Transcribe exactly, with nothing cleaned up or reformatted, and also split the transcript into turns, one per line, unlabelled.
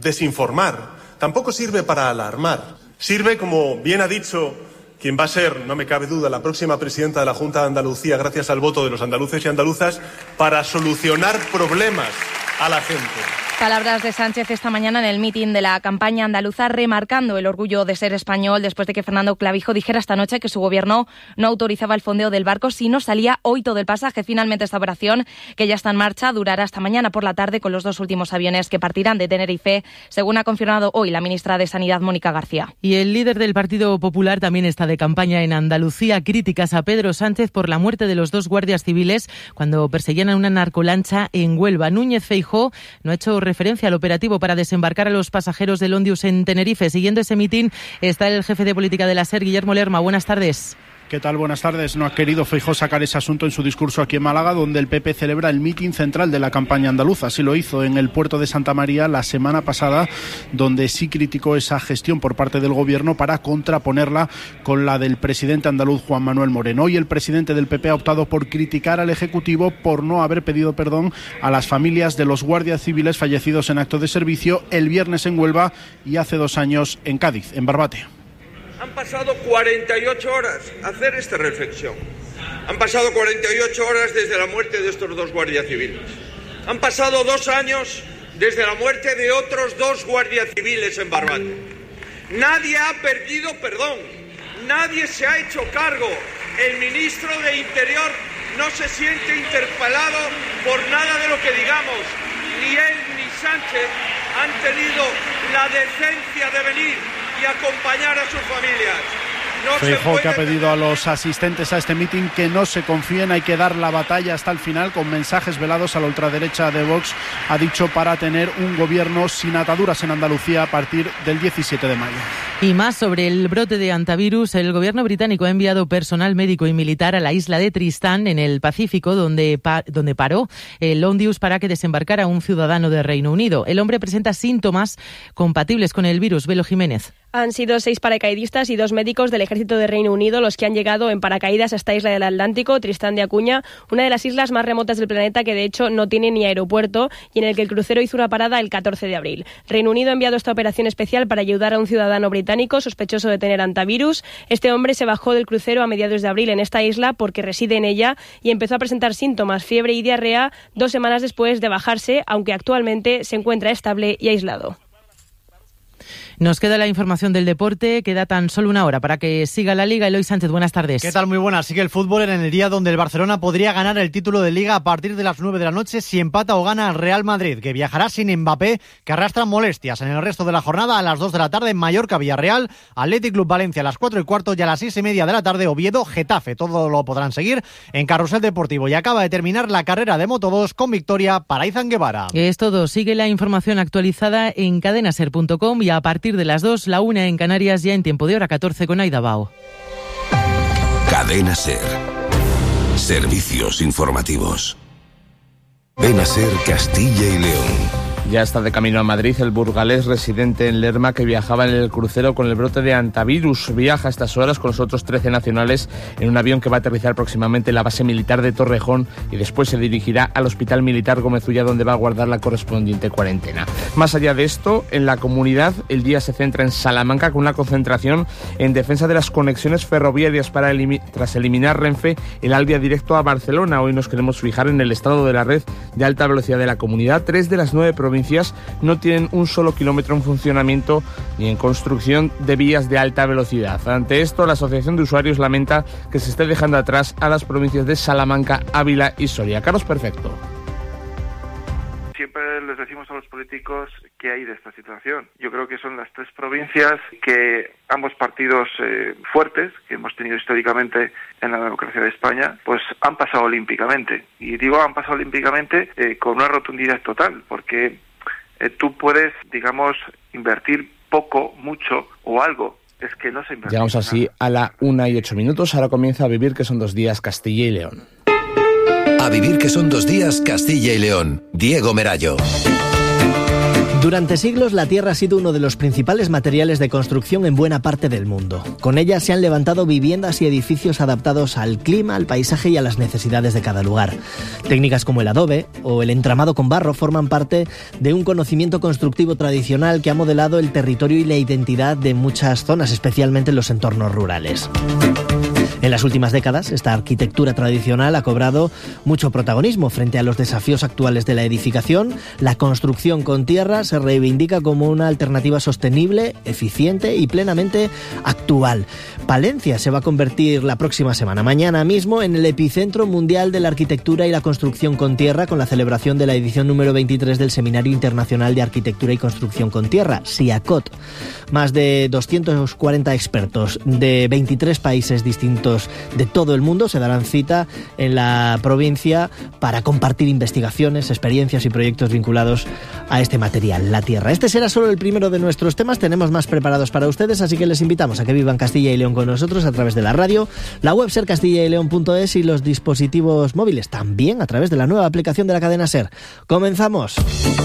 desinformar, tampoco sirve para alarmar. Sirve, como bien ha dicho quien va a ser, no me cabe duda, la próxima presidenta de la Junta de Andalucía, gracias al voto de los andaluces y andaluzas, para solucionar problemas a la gente.
Palabras de Sánchez esta mañana en el mitin de la campaña andaluza, remarcando el orgullo de ser español después de que Fernando Clavijo dijera esta noche que su gobierno no autorizaba el fondeo del barco si no salía hoy todo el pasaje. Finalmente esta operación, que ya está en marcha, durará hasta mañana por la tarde con los dos últimos aviones que partirán de Tenerife, según ha confirmado hoy la ministra de Sanidad, Mónica García.
Y el líder del Partido Popular también está de campaña en Andalucía. Críticas a Pedro Sánchez por la muerte de los dos guardias civiles cuando perseguían a una narcolancha en Huelva. Núñez Feijóo no ha hecho referencia al operativo para desembarcar a los pasajeros del Ondius en Tenerife. Siguiendo ese mitin está el jefe de política de la SER, Guillermo Lerma. Buenas tardes.
¿Qué tal? Buenas tardes. No ha querido Feijóo sacar ese asunto en su discurso aquí en Málaga, donde el P P celebra el mitin central de la campaña andaluza. Así lo hizo en el puerto de Santa María la semana pasada, donde sí criticó esa gestión por parte del gobierno para contraponerla con la del presidente andaluz Juan Manuel Moreno. Hoy el presidente del P P ha optado por criticar al Ejecutivo por no haber pedido perdón a las familias de los guardias civiles fallecidos en acto de servicio el viernes en Huelva y hace dos años en Cádiz, en Barbate.
Han pasado cuarenta y ocho horas a hacer esta reflexión. Han pasado cuarenta y ocho horas desde la muerte de estos dos guardias civiles. Han pasado dos años desde la muerte de otros dos guardias civiles en Barbate. Nadie ha pedido perdón. Nadie se ha hecho cargo. El ministro de Interior no se siente interpelado por nada de lo que digamos. Ni él ni Sánchez han tenido la decencia de venir y acompañar a sus familias. No
Feijóo, que ha pedido a los asistentes a este mitin que no se confíen, hay que dar la batalla hasta el final, con mensajes velados a la ultraderecha de Vox, ha dicho, para tener un gobierno sin ataduras en Andalucía a partir del diecisiete de mayo.
Y más sobre el brote de hantavirus. El gobierno británico ha enviado personal médico y militar a la isla de Tristán, en el Pacífico, donde, pa- donde paró el Ondius para que desembarcara un ciudadano de Reino Unido. El hombre presenta síntomas compatibles con el virus. Velo Jiménez.
Han sido seis paracaidistas y dos médicos del ejército de Reino Unido los que han llegado en paracaídas a esta isla del Atlántico, Tristán de Acuña, una de las islas más remotas del planeta que de hecho no tiene ni aeropuerto y en el que el crucero hizo una parada el catorce de abril. Reino Unido ha enviado esta operación especial para ayudar a un ciudadano británico sospechoso de tener hantavirus. Este hombre se bajó del crucero a mediados de abril en esta isla porque reside en ella y empezó a presentar síntomas, fiebre y diarrea dos semanas después de bajarse, aunque actualmente se encuentra estable y aislado.
Nos queda la información del deporte, queda tan solo una hora para que siga la Liga. Eloy Sánchez, buenas tardes.
¿Qué tal? Muy buenas. Sigue el fútbol en el día donde el Barcelona podría ganar el título de Liga a partir de las nueve de la noche si empata o gana el Real Madrid, que viajará sin Mbappé, que arrastra molestias en el resto de la jornada. A las dos de la tarde en Mallorca, Villarreal, Athletic Club Valencia a las cuatro y cuarto y a las seis y media de la tarde Oviedo, Getafe. Todo lo podrán seguir en Carrusel Deportivo. Y acaba de terminar la carrera de Moto dos con victoria para Izan Guevara.
Es todo. Sigue la información actualizada en cadenaser punto com y a partir de las dos, la una en Canarias, ya en tiempo de hora catorce con Aida Bao.
Cadena Ser. Servicios informativos. Cadena Ser Castilla y León.
Ya está de camino a Madrid el burgalés residente en Lerma que viajaba en el crucero con el brote de hantavirus. Viaja a estas horas con los otros trece nacionales en un avión que va a aterrizar próximamente en la base militar de Torrejón y después se dirigirá al Hospital Militar Gómez Ulla, donde va a guardar la correspondiente cuarentena. Más allá de esto, en la comunidad el día se centra en Salamanca con una concentración en defensa de las conexiones ferroviarias para elimi- tras eliminar Renfe el Alvia directo a Barcelona. Hoy nos queremos fijar en el estado de la red de alta velocidad de la comunidad. Tres de las nueve provincias no tienen un solo kilómetro en funcionamiento ni en construcción de vías de alta velocidad. Ante esto, la Asociación de Usuarios lamenta que se esté dejando atrás a las provincias de Salamanca, Ávila y Soria. Carlos Perfecto.
Siempre les decimos a los políticos qué hay de esta situación. Yo creo que son las tres provincias que ambos partidos eh, fuertes que hemos tenido históricamente en la democracia de España, pues han pasado olímpicamente. Y digo han pasado olímpicamente eh, con una rotundidad total, porque eh, tú puedes, digamos, invertir poco, mucho o algo. Es que no se invierte.
Llegamos así a la una y ocho minutos. Ahora comienza A Vivir, que son dos días, Castilla y León.
A Vivir, que son dos días, Castilla y León. Diego Merallo.
Durante siglos la tierra ha sido uno de los principales materiales de construcción en buena parte del mundo. Con ella se han levantado viviendas y edificios adaptados al clima, al paisaje y a las necesidades de cada lugar. Técnicas como el adobe o el entramado con barro forman parte de un conocimiento constructivo tradicional que ha modelado el territorio y la identidad de muchas zonas, especialmente en los entornos rurales. En las últimas décadas, esta arquitectura tradicional ha cobrado mucho protagonismo frente a los desafíos actuales de la edificación. La construcción con tierra se reivindica como una alternativa sostenible, eficiente y plenamente actual. Palencia se va a convertir la próxima semana, mañana mismo, en el epicentro mundial de la arquitectura y la construcción con tierra, con la celebración de la edición número veintitrés del Seminario Internacional de Arquitectura y Construcción con Tierra, SIACOT. Más de doscientos cuarenta expertos de veintitrés países distintos de todo el mundo se darán cita en la provincia para compartir investigaciones, experiencias y proyectos vinculados a este material, la tierra. Este será solo el primero de nuestros temas, tenemos más preparados para ustedes, así que les invitamos a que vivan Castilla y León con nosotros a través de la radio, la web ser castilla y león punto es y los dispositivos móviles, también a través de la nueva aplicación de la cadena SER. ¡Comenzamos!